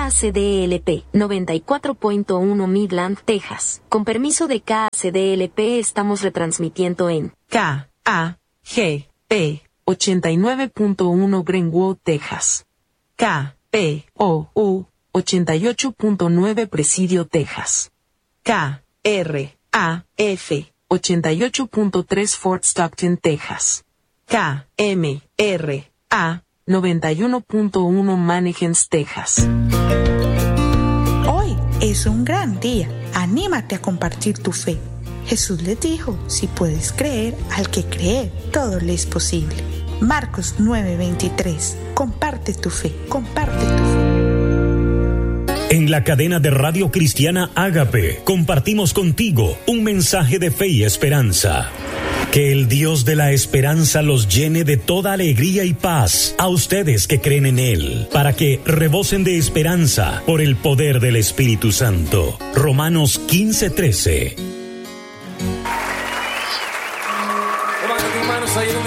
KCDLP, 94.1 Midland, Texas. Con permiso de KCDLP estamos retransmitiendo en KAGP, 89.1 Greenwood, Texas. KPOU, 88.9 Presidio, Texas. KRAF, 88.3 Fort Stockton, Texas. KMRA, 91.1 Mannequins, Texas. Hoy es un gran día. Anímate a compartir tu fe. Jesús les dijo, si puedes creer, al que cree, todo le es posible. Marcos 9:23. Comparte tu fe, comparte tu fe. En la cadena de radio cristiana Ágape, compartimos contigo un mensaje de fe y esperanza. Que el Dios de la esperanza los llene de toda alegría y paz a ustedes que creen en Él, para que rebosen de esperanza por el poder del Espíritu Santo. Romanos 15:13. Levanta tus manos ahí donde